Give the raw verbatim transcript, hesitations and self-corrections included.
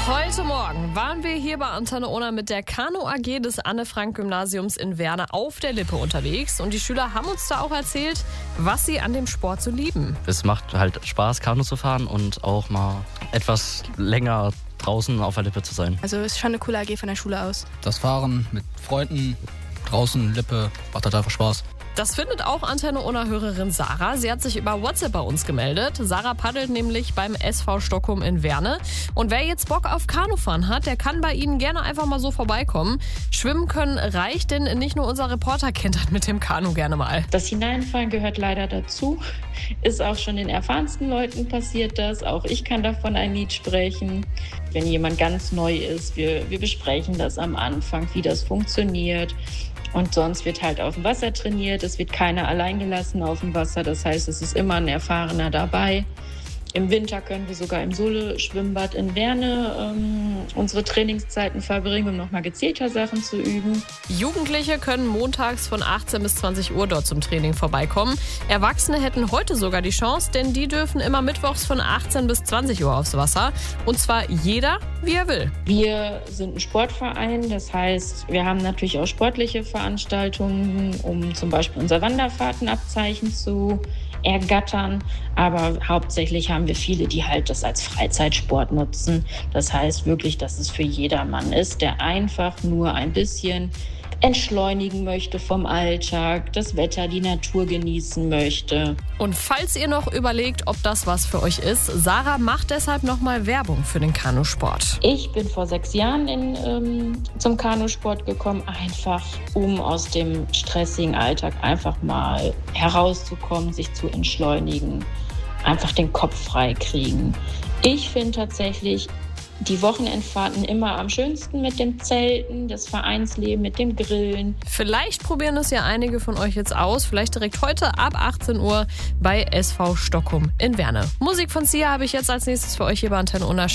Heute Morgen waren wir hier bei Antenne Unna mit der Kanu-A G des Anne-Frank-Gymnasiums in Werne auf der Lippe unterwegs. Und die Schüler haben uns da auch erzählt, was sie an dem Sport so lieben. Es macht halt Spaß, Kanu zu fahren und auch mal etwas länger draußen auf der Lippe zu sein. Also es ist schon eine coole A G von der Schule aus. Das Fahren mit Freunden, draußen, Lippe, macht halt einfach Spaß. Das findet auch Antenne Unna-Hörerin Sarah. Sie hat sich über WhatsApp bei uns gemeldet. Sarah paddelt nämlich beim S V Stockholm in Werne. Und wer jetzt Bock auf Kanufahren hat, der kann bei Ihnen gerne einfach mal so vorbeikommen. Schwimmen können reicht, denn nicht nur unser Reporter kennt das mit dem Kanu gerne mal. Das Hineinfallen gehört leider dazu. Ist auch schon den erfahrensten Leuten passiert das. Auch ich kann davon ein Lied sprechen. Wenn jemand ganz neu ist, wir, wir besprechen das am Anfang, wie das funktioniert. Und sonst wird halt auf dem Wasser trainiert. Es wird keiner allein gelassen auf dem Wasser. Das heißt, es ist immer ein Erfahrener dabei. Im Winter können wir sogar im Sole-Schwimmbad in Werne ähm, unsere Trainingszeiten verbringen, um nochmal gezielter Sachen zu üben. Jugendliche können montags von achtzehn bis zwanzig Uhr dort zum Training vorbeikommen. Erwachsene hätten heute sogar die Chance, denn die dürfen immer mittwochs von achtzehn bis zwanzig Uhr aufs Wasser. Und zwar jeder, wie er will. Wir sind ein Sportverein, das heißt, wir haben natürlich auch sportliche Veranstaltungen, um zum Beispiel unser Wanderfahrtenabzeichen zu ergattern. Aber hauptsächlich haben wir viele, die halt das als Freizeitsport nutzen. Das heißt wirklich, dass es für jedermann ist, der einfach nur ein bisschen entschleunigen möchte vom Alltag, das Wetter, die Natur genießen möchte. Und falls ihr noch überlegt, ob das was für euch ist, Sarah macht deshalb nochmal Werbung für den Kanusport. Ich bin vor sechs Jahren in, ähm, zum Kanusport gekommen, einfach um aus dem stressigen Alltag einfach mal herauszukommen, sich zu entschleunigen, einfach den Kopf frei kriegen. Ich finde tatsächlich die Wochenendfahrten immer am schönsten mit dem Zelten, das Vereinsleben mit dem Grillen. Vielleicht probieren es ja einige von euch jetzt aus. Vielleicht direkt heute ab achtzehn Uhr bei S V Stockholm in Werne. Musik von Sia habe ich jetzt als nächstes für euch hier bei Antenne Unna.